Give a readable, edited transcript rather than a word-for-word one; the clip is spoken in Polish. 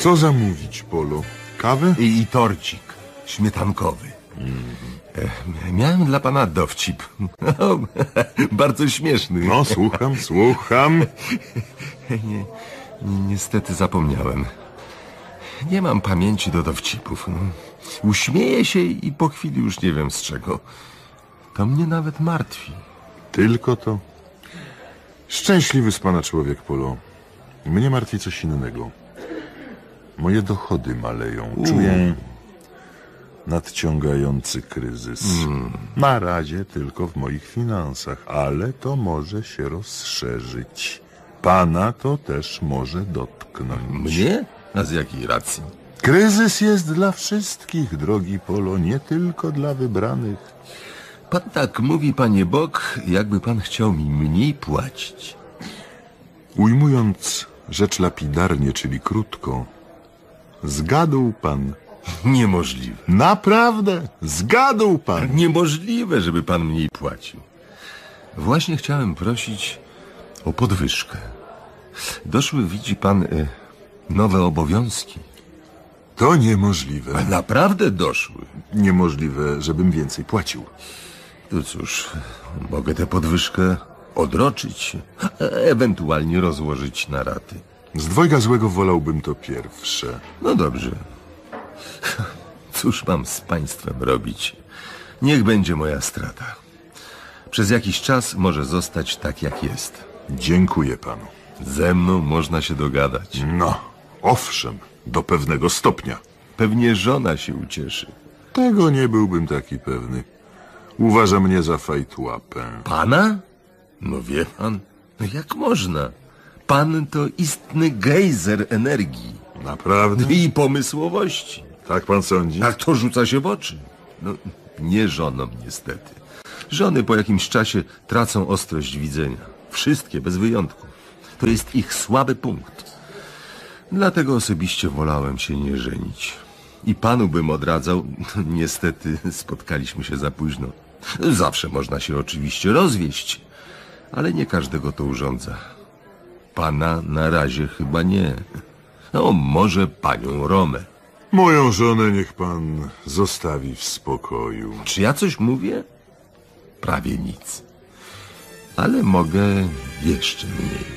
Co zamówić, Polo? Kawę? I torcik śmietankowy. Miałem dla pana dowcip. Bardzo śmieszny. No, słucham, słucham. Niestety zapomniałem. Nie mam pamięci do dowcipów. Uśmieję się i po chwili już nie wiem z czego. To mnie nawet martwi. Tylko to. Szczęśliwy z pana człowiek, Polo. Mnie martwi coś innego. Moje dochody maleją. Czuję nadciągający kryzys. Na razie tylko w moich finansach, ale to może się rozszerzyć. Pana to też może dotknąć. Mnie? A z jakiej racji? Kryzys jest dla wszystkich, drogi Polo, nie tylko dla wybranych. Pan tak mówi, panie Bok, jakby pan chciał mi mniej płacić. Ujmując rzecz lapidarnie, czyli krótko, zgadł pan. Niemożliwe. Naprawdę, zgadł pan. Niemożliwe, żeby pan mniej płacił. Właśnie chciałem prosić o podwyżkę. Doszły, widzi pan, nowe obowiązki. To niemożliwe. Naprawdę doszły. Niemożliwe, żebym więcej płacił. To cóż, mogę tę podwyżkę odroczyć, ewentualnie rozłożyć na raty. Z dwojga złego wolałbym to pierwsze. No dobrze. Cóż mam z państwem robić? Niech będzie moja strata. Przez jakiś czas może zostać tak, jak jest. Dziękuję panu. Ze mną można się dogadać. No, owszem, do pewnego stopnia. Pewnie żona się ucieszy. Tego nie byłbym taki pewny. Uważa mnie za fajtłapę. Pana? No wie pan, no jak można? Pan to istny gejzer energii Naprawdę? i pomysłowości. Tak pan sądzi? A to rzuca się w oczy. No, nie żonom niestety. Żony po jakimś czasie tracą ostrość widzenia. Wszystkie, bez wyjątku. To jest ich słaby punkt. Dlatego osobiście wolałem się nie żenić. I panu bym odradzał, niestety spotkaliśmy się za późno. Zawsze można się oczywiście rozwieść, ale nie każdego to urządza. Pana na razie chyba nie. No, może panią Romę. Moją żonę niech pan zostawi w spokoju. Czy ja coś mówię? Prawie nic. Ale mogę jeszcze mniej.